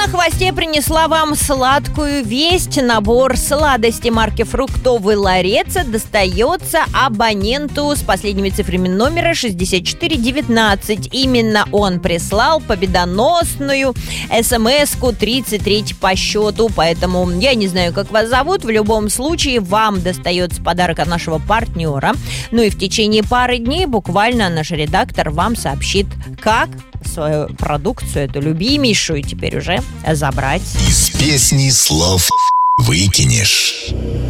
на хвосте принесла вам сладкую весть. Набор сладостей марки «Фруктовый ларец» достается абоненту с последними цифрами номера 6419. Именно он прислал победоносную смс-ку 33 по счету. Поэтому я не знаю, как вас зовут. В любом случае, вам достается подарок от нашего партнера. Ну и в течение пары дней буквально наш редактор вам сообщит, как свою продукцию, эту любимейшую теперь уже, забрать. Из песни слов выкинешь.